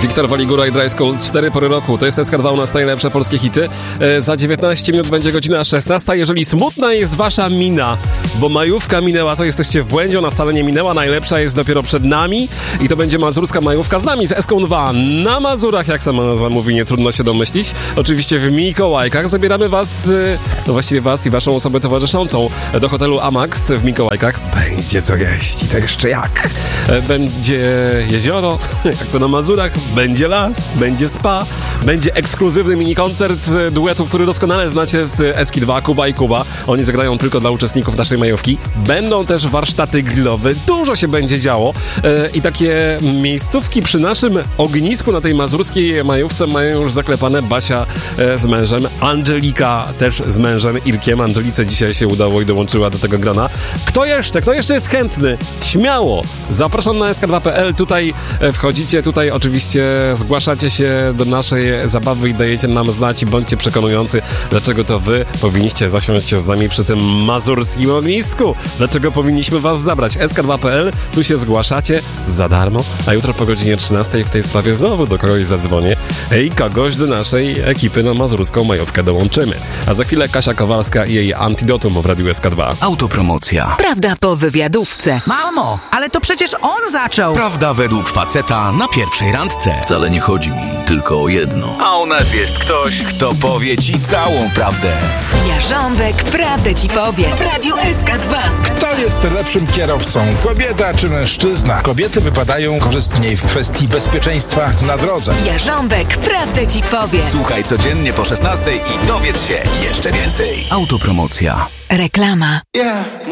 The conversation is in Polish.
Wiktor Waligura i Dry School, 4 pory roku. To jest SK2 u nas najlepsze polskie hity. Za 19 minut będzie godzina 16. Jeżeli smutna jest wasza mina, bo majówka minęła, to jesteście w błędzie, ona wcale nie minęła. Najlepsza jest dopiero przed nami i to będzie mazurska majówka z nami, z SK2 na Mazurach, jak sama nazwa mówi, nie trudno się domyślić. Oczywiście w Mikołajkach zabieramy was, no właściwie was i waszą osobę towarzyszącą do hotelu Amax w Mikołajkach. Będzie co jeść i to jeszcze jak. Będzie jezioro, jak to na Mazurach, będzie las, będzie spa, będzie ekskluzywny minikoncert duetu, który doskonale znacie z SK2, Kuba i Kuba. Oni zagrają tylko dla uczestników naszej majówki. Będą też warsztaty grillowe, dużo się będzie działo i takie miejscówki przy naszym ognisku na tej mazurskiej majówce mają już zaklepane Basia z mężem, Angelika też z mężem Irkiem. Angelice dzisiaj się udało i dołączyła do tego grona. Kto jeszcze jest chętny? Śmiało! Zapraszam na sk2.pl, tutaj wchodzicie, tutaj oczywiście zgłaszacie się do naszej zabawy i dajecie nam znać i bądźcie przekonujący, dlaczego to wy powinniście zasiąść z nami przy tym mazurskim ognisku. Dlaczego powinniśmy was zabrać? sk2.pl, tu się zgłaszacie za darmo, a jutro po godzinie 13 w tej sprawie znowu do kogoś zadzwonię i kogoś do naszej ekipy na mazurską majówkę dołączymy. A za chwilę Kasia Kowalska i jej Antidotum w Radiu SK2. Autopromocja. Prawda po wywiadówce. Mamo, ale to przecież on zaczął. Prawda według faceta na pierwszej randce. Wcale nie chodzi mi tylko o jedno. A u nas jest ktoś, kto powie ci całą prawdę. Jarząbek prawdę ci powie w Radiu SK2. Kto jest lepszym kierowcą? Kobieta czy mężczyzna? Kobiety wypadają korzystniej w kwestii bezpieczeństwa na drodze. Jarząbek prawdę ci powie. Słuchaj codziennie po 16 i dowiedz się jeszcze więcej. Autopromocja. Reklama.